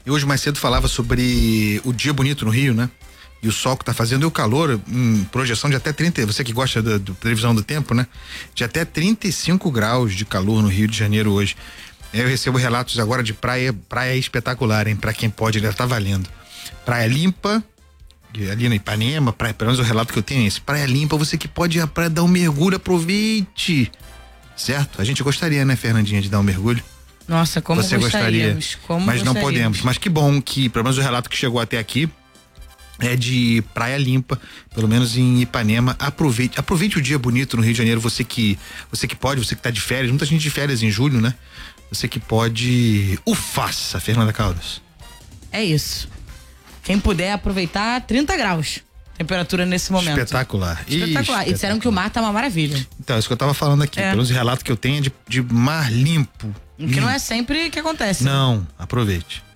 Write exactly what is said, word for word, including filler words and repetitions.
E hoje mais cedo falava sobre o dia bonito no Rio, né? E o sol que tá fazendo e o calor, hum, projeção de até trinta, você que gosta da previsão do tempo, né? De até trinta e cinco graus de calor no Rio de Janeiro hoje. Eu recebo relatos agora de praia, praia espetacular, hein? Pra quem pode, já tá valendo. Praia limpa, ali na Ipanema, praia, pelo menos o relato que eu tenho é esse. Praia limpa, você que pode ir à praia dar um mergulho, aproveite. Certo? A gente gostaria, né, Fernandinha, de dar um mergulho? Nossa, como você gostaria? Como mas não gostaríamos. podemos. Mas que bom que, pelo menos o relato que chegou até aqui, é de praia limpa, pelo menos em Ipanema. Aproveite, aproveite o dia bonito no Rio de Janeiro, você que, você que pode, você que tá de férias, muita gente de férias em julho, né? Você que pode, o faça, Fernanda Caldas. É isso. Quem puder aproveitar, trinta graus. Temperatura nesse momento. Espetacular. Espetacular. E disseram que o mar tá uma maravilha. Então, é isso que eu tava falando aqui. É. Pelo menos o relato que eu tenho é de, de mar limpo. Que não é sempre que acontece. Não, aproveite.